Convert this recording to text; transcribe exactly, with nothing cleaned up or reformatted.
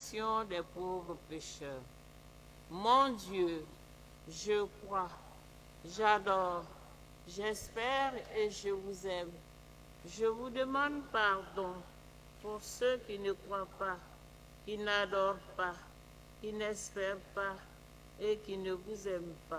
consolation des pauvres pécheurs. Mon Dieu, je crois, j'adore, j'espère et je vous aime. Je vous demande pardon pour ceux qui ne croient pas, qui n'adorent pas, qui n'espèrent pas et qui ne vous aiment pas.